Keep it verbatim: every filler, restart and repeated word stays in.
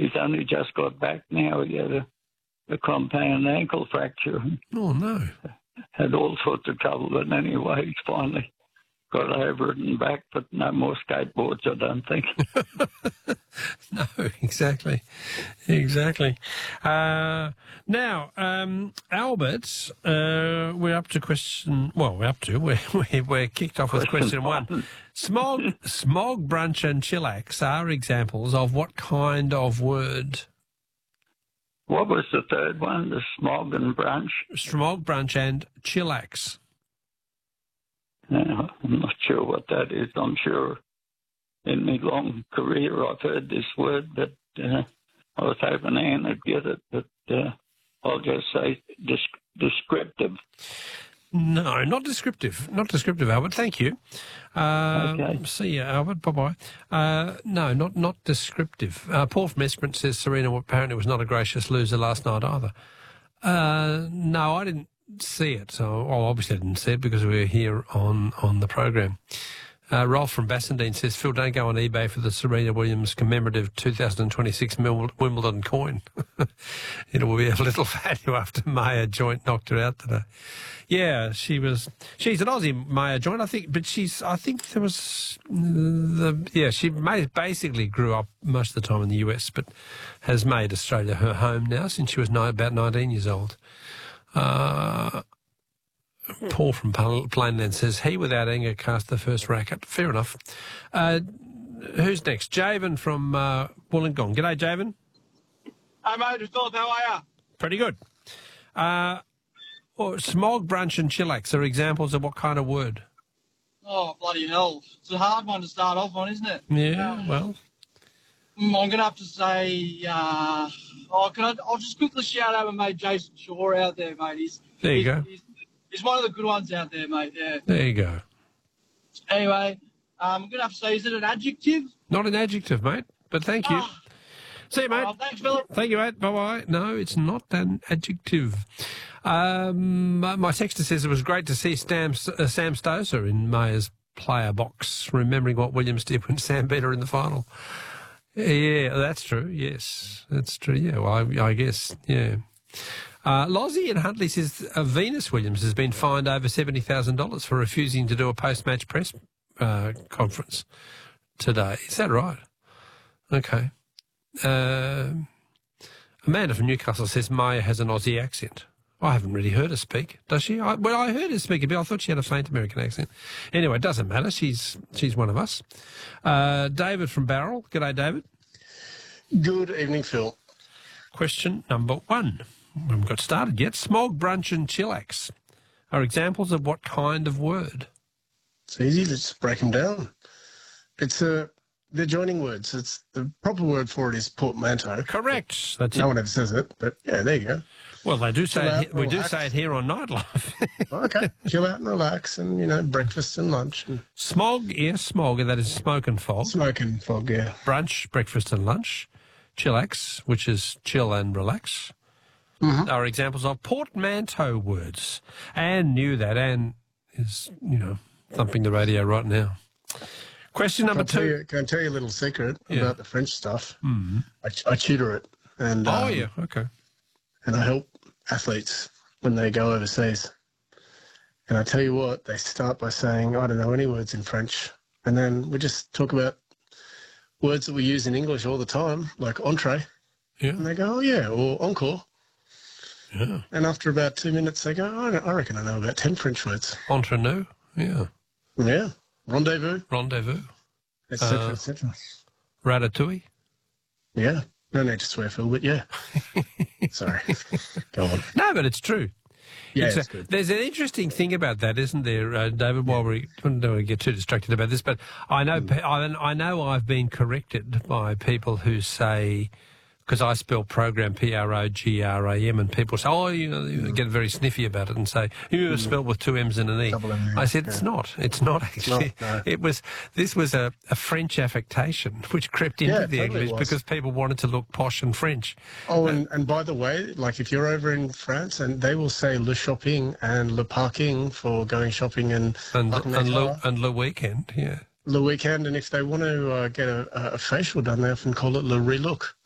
he's only just got back now. He had a, a compound ankle fracture. Oh, no. Had all sorts of trouble, but anyway, he's finally got over it and back, but no more skateboards, I don't think. No, exactly. Exactly. Uh, now, um, Albert, uh, we're up to question... Well, we're up to... We're, we're, we're kicked off with question, question one. one. Smog, smog, brunch and chillax are examples of what kind of word? What was the third one? The smog and brunch? Smog, brunch and chillax. Uh, I'm not sure what that is. I'm sure in my long career I've heard this word, but uh, I was hoping Anne would get it, but uh, I'll just say disc- descriptive. No, not descriptive. Not descriptive, Albert. Thank you. Uh, okay. See you, Albert. Bye-bye. Uh, no, not not descriptive. Uh, Paul from Esperance says Serena apparently was not a gracious loser last night either. Uh, no, I didn't see it. So, well, obviously I didn't see it because we were here on, on the program. Uh, Rolf from Bassendean says, Phil, don't go on eBay for the Serena Williams commemorative two thousand twenty-six Wimbledon coin. It will be a little value after Maya Joint knocked her out today. Yeah, she was. She's an Aussie, Maya Joint, I think, but she's. I think there was the. Yeah, she made, basically grew up most of the time in the U S, but has made Australia her home now since she was no, about nineteen years old. Uh, Paul from Plainland says, he without anger cast the first racket. Fair enough. Uh, who's next? Javen from uh, Wollongong. G'day, Javen. Hey, mate, Philip, how are you? Pretty good. Uh, well, smog, brunch and chillax are examples of what kind of word? Oh, bloody hell. It's a hard one to start off on, isn't it? Yeah, um, well. I'm going to have to say, uh, oh, can I, I'll just quickly shout out my mate Jason Shaw out there, mate. He's, there you he's, go. He's, he's one of the good ones out there, mate, yeah. There you go. Anyway, um, I'm going to have to say, is it an adjective? Not an adjective, mate, but thank you. Oh. See you, mate. Oh, thanks, Philip. Thank you, mate. Bye-bye. No, it's not an adjective. Um, my texter says it was great to see Sam, uh, Sam Stosur in Maya's player box, remembering what Williams did when Sam beat her in the final. Yeah, that's true. Yes, that's true. Yeah, well, I, I guess, yeah. Uh, Lozzie in Huntley says uh, Venus Williams has been fined over seventy thousand dollars for refusing to do a post-match press uh, conference today. Is that right? Okay. Uh, Amanda from Newcastle says Maya has an Aussie accent. I haven't really heard her speak, does she? I, well, I heard her speak a bit. I thought she had a faint American accent. Anyway, it doesn't matter. She's she's one of us. Uh, David from Barrel. G'day, David. Good evening, Phil. Question number one. We haven't got started yet. Smog, brunch and chillax are examples of what kind of word? It's easy. Let's break them down. It's a... They're joining words. It's the proper word for it is portmanteau. Correct. That's no it. one ever says it, but yeah, there you go. Well, they do say Chill it, we do say it here on Nightlife. Okay, chill out and relax, and you know, breakfast and lunch. And smog, yes, smog, and that is smoke and fog. Smoke and fog, yeah. Brunch, breakfast and lunch. Chillax, which is chill and relax, mm-hmm. are examples of portmanteau words. Anne knew that. Anne is, you know, thumping the radio right now. Question number can two. You, can I tell you a little secret yeah. about the French stuff? Mm-hmm. I, I tutor it. And, oh, um, yeah, okay. And I help athletes when they go overseas. And I tell you what, they start by saying, I don't know any words in French. And then we just talk about words that we use in English all the time, like entree. Yeah. And they go, oh, yeah, or encore. Yeah. And after about two minutes, they go, oh, I reckon I know about ten French words. Entre nous, yeah. Yeah. Rendezvous. Rendezvous. Et cetera, uh, et cetera. Ratatouille. Yeah. No need to swear, Phil, but yeah. Sorry. Go on. No, but it's true. Yeah, it's it's a, good. There's an interesting thing about that, isn't there, uh, David? While we don't want to get too distracted about this, but I know mm. I, I know I've been corrected by people who say, because I spell program P R O G R A M, and people say, oh, you know, you get very sniffy about it and say, you mm. spelled with two M's and an E. Double M, I said, yeah. it's not. It's not actually. Not, no. It was. This was a, a French affectation which crept into yeah, the totally English because people wanted to look posh and French. Oh, and, and by the way, like if you're over in France, and they will say le shopping and le parking for going shopping and and and le, and le weekend, yeah. Le weekend, and if they want to uh, get a, a facial done, they often call it le relook.